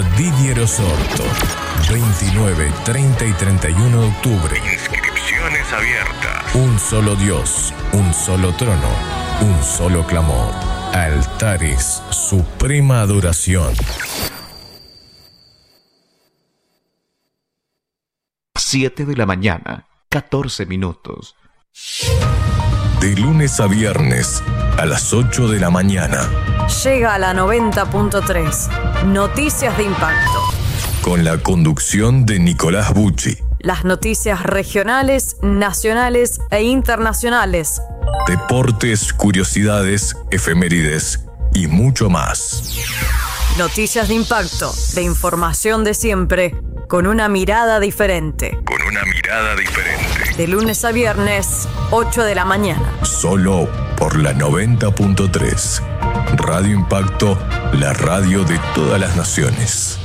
Didier Osorto. 29, 30 y 31 de octubre. Inscripciones abiertas. Un solo Dios, un solo trono, un solo clamor. Altares, suprema adoración. 7 de la mañana, 14 minutos. De lunes a viernes, a las 8 de la mañana. Llega a la 90.3. Noticias de impacto. Con la conducción de Nicolás Bucci. Las noticias regionales, nacionales e internacionales. Deportes, curiosidades, efemérides y mucho más. Noticias de impacto, de información de siempre, con una mirada diferente. Con una mirada diferente. De lunes a viernes, 8 de la mañana. Solo por la 90.3. Radio Impacto, la radio de todas las naciones.